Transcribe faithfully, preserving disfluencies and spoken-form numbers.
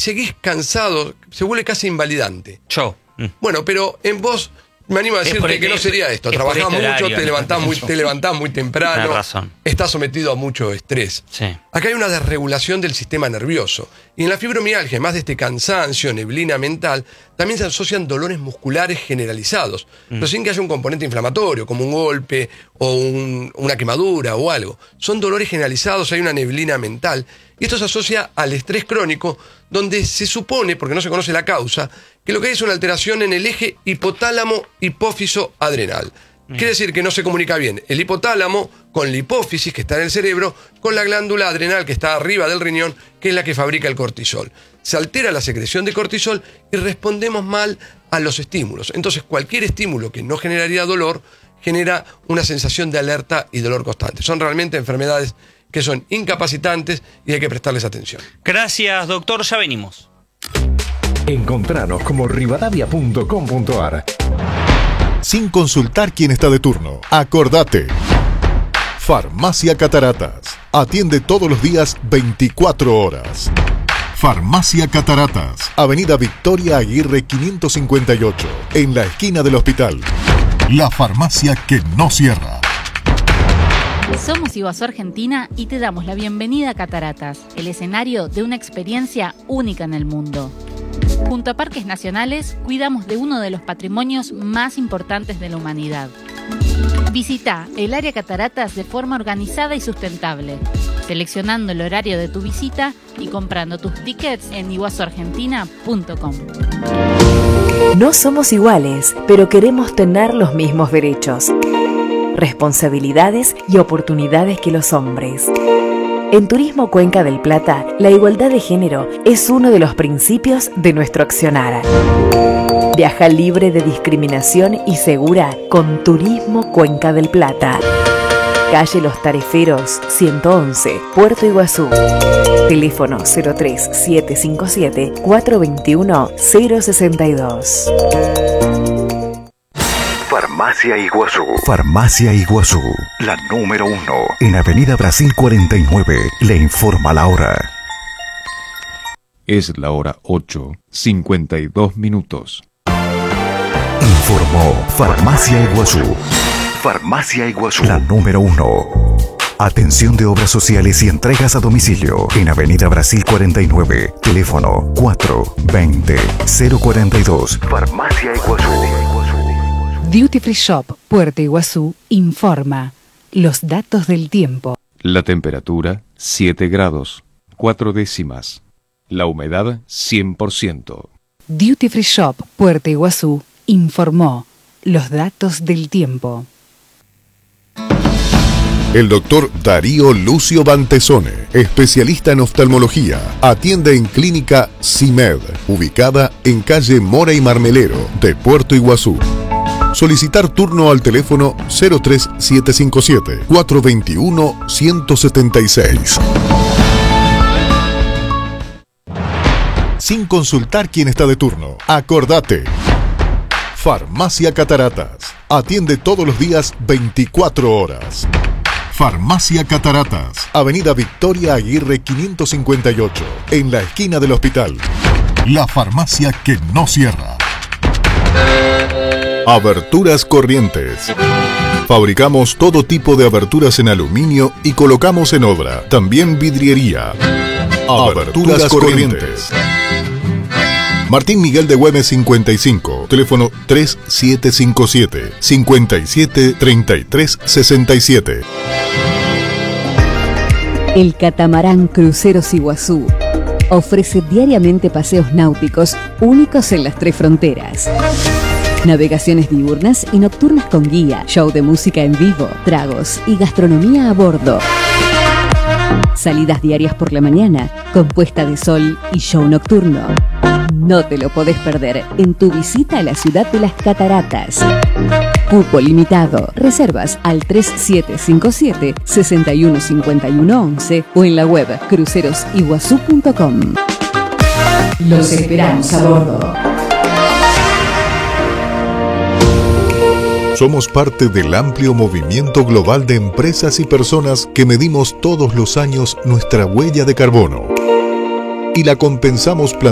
seguís cansado, se vuelve casi invalidante. Yo. Mm. Bueno, pero en vos, me animo a decirte el, que no sería esto. Trabajás este mucho, horario, te, levantás muy, te levantás muy temprano, razón. Estás sometido a mucho estrés. Sí. Acá hay una desregulación del sistema nervioso. Y en la fibromialgia, además de este cansancio, neblina mental, también se asocian dolores musculares generalizados, mm. pero sin que haya un componente inflamatorio, como un golpe o un, una quemadura o algo. Son dolores generalizados, hay una neblina mental. Y esto se asocia al estrés crónico, donde se supone, porque no se conoce la causa, que lo que hay es una alteración en el eje hipotálamo-hipófiso-adrenal. Mm. Quiere decir que no se comunica bien el hipotálamo con la hipófisis, que está en el cerebro, con la glándula adrenal, que está arriba del riñón, que es la que fabrica el cortisol. Se altera la secreción de cortisol y respondemos mal a los estímulos. Entonces, cualquier estímulo que no generaría dolor genera una sensación de alerta y dolor constante. Son realmente enfermedades que son incapacitantes y hay que prestarles atención. Gracias, doctor. Ya venimos. Encontranos como rivadavia punto com punto ar. Sin consultar quién está de turno. Acordate. Farmacia Cataratas. Atiende todos los días veinticuatro horas. Farmacia Cataratas. Avenida Victoria Aguirre quinientos cincuenta y ocho. En la esquina del hospital. La farmacia que no cierra. Somos Iguazú Argentina y te damos la bienvenida a Cataratas, el escenario de una experiencia única en el mundo. Junto a parques nacionales, cuidamos de uno de los patrimonios más importantes de la humanidad. Visita el área Cataratas de forma organizada y sustentable, seleccionando el horario de tu visita y comprando tus tickets en iguazu argentina punto com. No somos iguales, pero queremos tener los mismos derechos, responsabilidades y oportunidades que los hombres. En Turismo Cuenca del Plata, la igualdad de género es uno de los principios de nuestro accionar. Viaja libre de discriminación y segura con Turismo Cuenca del Plata. Calle Los Tareferos, ciento once, Puerto Iguazú. Teléfono cero tres siete cinco siete cuatro dos uno cero seis dos. Farmacia Iguazú. Farmacia Iguazú, la número uno. En Avenida Brasil cuarenta y nueve, le informa la hora. Es la hora ocho, cincuenta y dos minutos. Informó Farmacia Iguazú. Farmacia Iguazú, la número uno. Atención de obras sociales y entregas a domicilio. En Avenida Brasil cuarenta y nueve, teléfono cuatro veinte cero cuarenta y dos. Farmacia Iguazú. Duty Free Shop Puerto Iguazú informa los datos del tiempo. La temperatura siete grados, cuatro décimas. La humedad cien por ciento. Duty Free Shop Puerto Iguazú informó los datos del tiempo. El doctor Darío Lucio Bantesone, especialista en oftalmología, atiende en Clínica CIMED, ubicada en calle Mora y Marmelero de Puerto Iguazú. Solicitar turno al teléfono cero tres siete cinco siete cuatro dos uno uno siete seis. Sin consultar quién está de turno. Acordate. Farmacia Cataratas. Atiende todos los días veinticuatro horas. Farmacia Cataratas. Avenida Victoria Aguirre quinientos cincuenta y ocho. En la esquina del hospital. La farmacia que no cierra. Aberturas Corrientes. Fabricamos todo tipo de aberturas en aluminio y colocamos en obra. También vidriería. Aberturas, Aberturas Corrientes. Martín Miguel de Güemes cincuenta y cinco. Teléfono tres siete cinco siete cinco siete tres tres seis siete. El catamarán Cruceros Iguazú ofrece diariamente paseos náuticos únicos en las tres fronteras. Navegaciones diurnas y nocturnas con guía, show de música en vivo, tragos y gastronomía a bordo. Salidas diarias por la mañana, con puesta de sol y show nocturno. No te lo podés perder en tu visita a la ciudad de las Cataratas. Cupo limitado. Reservas al tres siete cinco siete seis uno cinco uno once o en la web cruceros iguazú punto com. Los esperamos a bordo. Somos parte del amplio movimiento global de empresas y personas que medimos todos los años nuestra huella de carbono y la compensamos